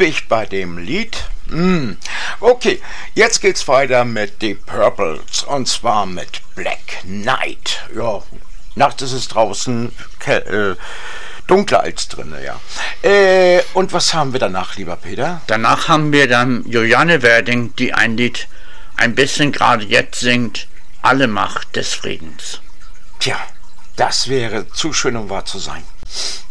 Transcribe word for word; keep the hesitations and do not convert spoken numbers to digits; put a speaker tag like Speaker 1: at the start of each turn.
Speaker 1: ich bei dem Lied. Mm. Okay, jetzt geht's weiter mit Deep Purples und zwar mit Black Knight. Ja, nachts ist es draußen äh, dunkler als drinnen, ja. Äh, und was haben wir danach, lieber Peter?
Speaker 2: Danach haben wir dann Juliane Werding, die ein Lied ein bisschen gerade jetzt singt, Alle Macht des Friedens.
Speaker 1: Tja, das wäre zu schön, um wahr zu sein.